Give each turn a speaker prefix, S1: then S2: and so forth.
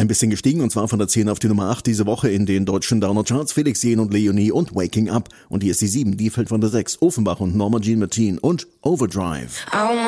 S1: bisschen gestiegen und zwar von der 10 auf die Nummer 8 diese Woche in den deutschen Downer-Charts. Felix Jähn und Leonie und Waking Up. Und hier ist die 7, die fällt von der 6. Offenbach und Norma Jean Martin und Overdrive.